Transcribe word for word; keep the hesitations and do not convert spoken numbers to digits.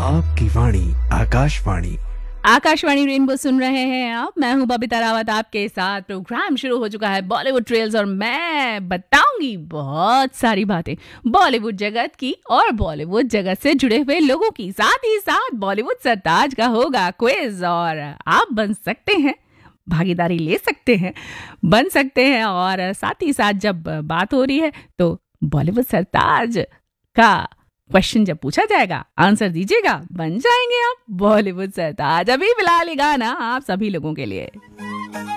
आपकी वाणी आकाशवाणी। आकाशवाणी रेनबो सुन रहे हैं आप। मैं हूं बबीता रावत आपके साथ। प्रोग्राम शुरू हो चुका है बॉलीवुड ट्रेल्स और मैं बताऊंगी बहुत सारी बातें बॉलीवुड जगत की और बॉलीवुड जगत से जुड़े हुए लोगों की। साथ ही साथ बॉलीवुड सरताज का होगा क्विज और आप बन सकते हैं, भागीदारी ले सकते हैं, बन सकते हैं। और साथ ही साथ जब बात हो रही है तो बॉलीवुड सरताज का क्वेश्चन जब पूछा जाएगा आंसर दीजिएगा, बन जाएंगे आप बॉलीवुड सरताज। अभी फिलहाल ये गाना आप सभी लोगों के लिए।